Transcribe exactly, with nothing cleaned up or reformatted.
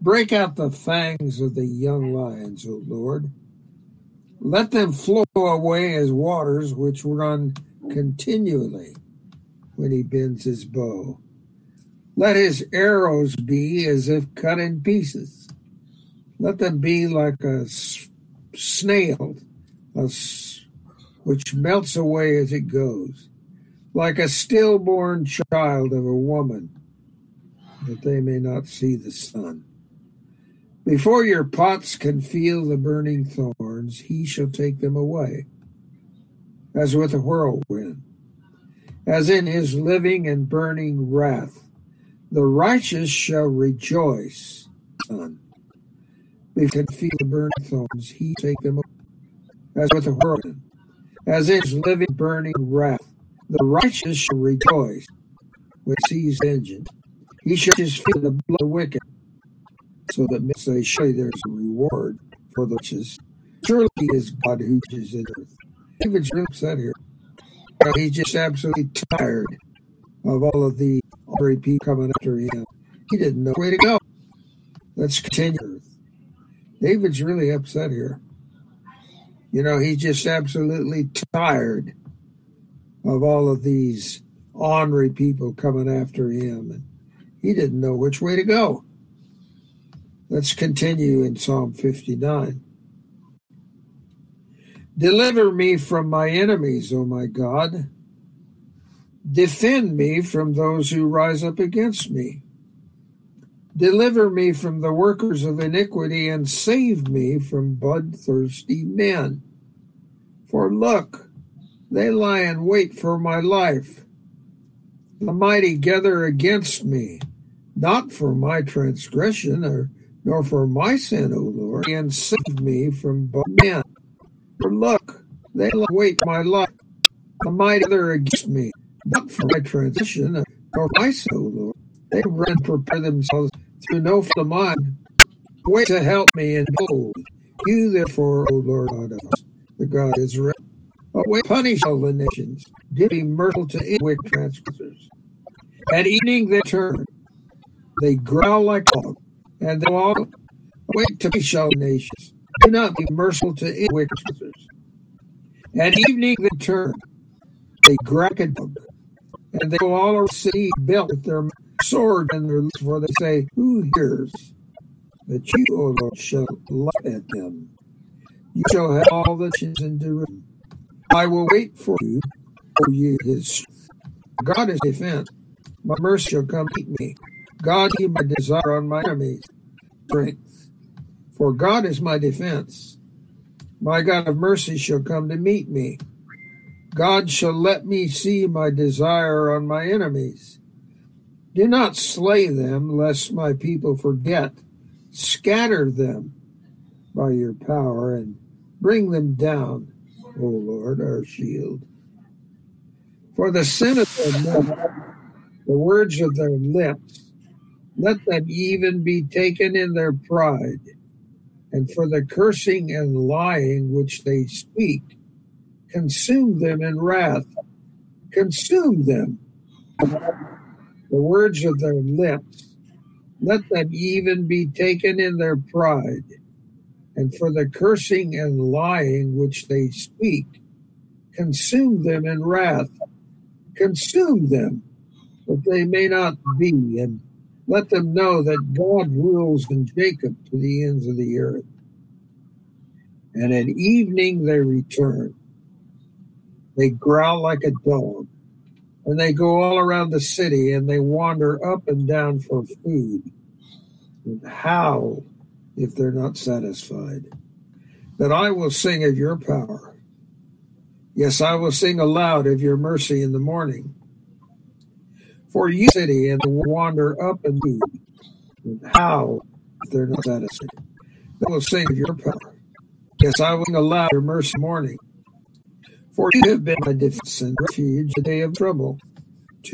Break out the fangs of the young lions, O Lord. Let them flow away as waters which run continually when he bends his bow. Let his arrows be as if cut in pieces. Let them be like a snail, a, which melts away as it goes, like a stillborn child of a woman, that they may not see the sun. Before your pots can feel the burning thorns, he shall take them away, as with a whirlwind, as in his living and burning wrath. The righteous shall rejoice, son. If he can feel the burning thorns, he take them away, as with a whirlwind, as in his living burning wrath. The righteous shall rejoice when he sees vengeance. He shall just feel the blood of the wicked, so that men say, surely there's a reward for the righteous. Surely he is God who judges in earth. David's really upset here. Well, he's just absolutely tired of all of the angry people coming after him. He didn't know where to go. Let's continue. David's really upset here. You know, he's just absolutely tired of all of these ornery people coming after him, and he didn't know which way to go. Let's continue in Psalm fifty-nine. Deliver me from my enemies, O my God. Defend me from those who rise up against me. Deliver me from the workers of iniquity and save me from bloodthirsty men. For look, they lie in wait for my life. The mighty gather against me, not for my transgression or nor for my sin, O Lord, and save me from blood men. For look, they lie in wait for my life. The mighty gather against me, not for my transgression or for my sin, O Lord. They run and prepare themselves through no fault of mine. Wait to help me, and behold, you therefore, O Lord God of us, the God of Israel, await punish all the nations, do be merciful to wicked transgressors. At evening they turn, they growl like dogs, and they all await to punish all nations. Do not be merciful to wicked transgressors. At evening they turn, they growl like a dog, and they go all around the city built with their sword and their lips, for they say, who hears? But you, O Lord, shall laugh at them. You shall have all the nations in derision. I will wait for you, O you his strength. God is defense. My mercy shall come meet me. God, he my desire on my enemies' strength. For God is my defense. My God of mercy shall come to meet me. God shall let me see my desire on my enemies. Do not slay them, lest my people forget. Scatter them by your power and bring them down, O Lord, our shield. For the sin of their mouth, the words of their lips, let them even be taken in their pride. And for the cursing and lying which they speak, consume them in wrath. Consume them. The words of their lips, let them even be taken in their pride. And for the cursing and lying which they speak, consume them in wrath. Consume them, that they may not be, and let them know that God rules in Jacob to the ends of the earth. And at evening they return. They growl like a dog, and they go all around the city, and they wander up and down for food, and howl if they're not satisfied. But I will sing of your power. Yes, I will sing aloud of your mercy in the morning. For you, city, and wander up and food, and howl if they're not satisfied. I will sing of your power. Yes, I will sing aloud of your mercy in the morning. For you have been my defense and refuge in the day of trouble.